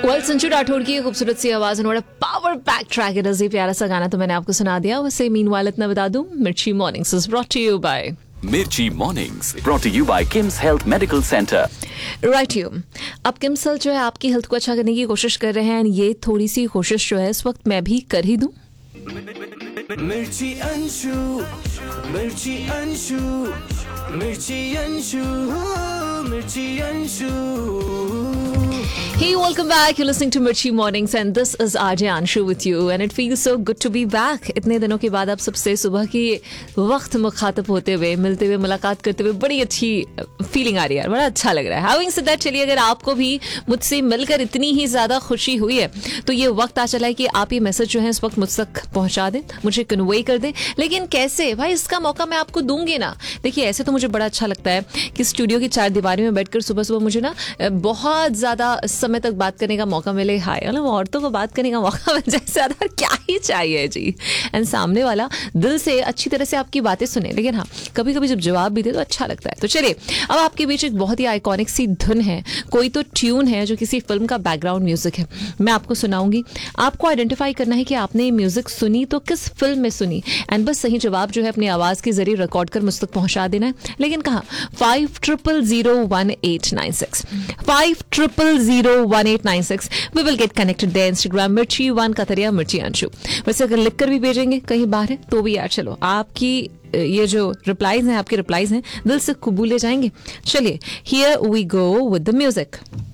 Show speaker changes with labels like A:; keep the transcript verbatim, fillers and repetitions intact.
A: Well Sanju Rathore की खूबसूरत सी आवाज और power pack track it is, प्यारा सा गाना तो मैंने आपको सुना दिया। वैसे मीनवाइल इतना बता दूं, मिर्ची mornings is brought to you bye
B: Mirchi Mornings, brought to you by Kim's Health Medical Center.
A: Right you. अब किम्स हेल्थ जो है आपकी हेल्थ को अच्छा करने की कोशिश कर रहे हैं, ये थोड़ी सी कोशिश जो है इस वक्त मैं भी कर ही दूं।
C: मिर्ची अंशु, मिर्ची अंशु, मिर्ची अंशु, मिर्ची Anshu.
A: Hey, welcome back. You're listening to Mirchi Mornings and this is R J Anshu with you and it feels so good to be back. इतने दिनों के बाद आप सबसे सुबह की वक्त मुखातब होते हुए, मिलते हुए, मुलाकात करते हुए बड़ी अच्छी फीलिंग आ रही है, बड़ा अच्छा लग रहा है। Having said that, चलिए अगर आपको भी मुझसे मिलकर इतनी ही ज्यादा खुशी हुई है तो ये वक्त आ चला है कि आप ये मैसेज जो है इस वक्त मुझ तक पहुंचा दें, मुझे कन्वे कर दें। लेकिन कैसे भाई, इसका मौका मैं आपको दूंगी ना। देखिए ऐसे तो मुझे बड़ा अच्छा लगता है कि स्टूडियो की चार दीवारी में बैठकर सुबह सुबह मुझे ना बहुत ज्यादा समय तक बात करने का मौका मिले। हाय मतलब औरतों को बात करने का मौका मिल जाए, ज्यादा क्या ही चाहिए जी। एंड सामने वाला दिल से अच्छी तरह से आपकी बातें सुने, लेकिन हाँ कभी कभी जब जवाब भी दे तो अच्छा लगता है। तो चलिए अब आपके बीच एक बहुत ही आइकॉनिक सी धुन है, कोई तो ट्यून है जो किसी फिल्म का बैकग्राउंड म्यूजिक है, मैं आपको सुनाऊंगी। आपको आइडेंटिफाई करना है कि आपने ये म्यूजिक सुनी तो किस फिल्म में सुनी, एंड बस सही जवाब जो है अपनी आवाज के जरिए रिकॉर्ड कर मुझ तक पहुंचा देना है। लेकिन कहा five triple zero one eight nine six five triple zero one eight nine six we will get connected there. Instagram मिर्ची वन कतरिया मिर्ची अंशु। वैसे अगर लिखकर भी भेजेंगे कहीं बाहर है तो भी यार चलो आपकी ये जो रिप्लाईज हैं, आपके रिप्लाईज हैं दिल से कबूले जाएंगे। चलिए here we go with the music.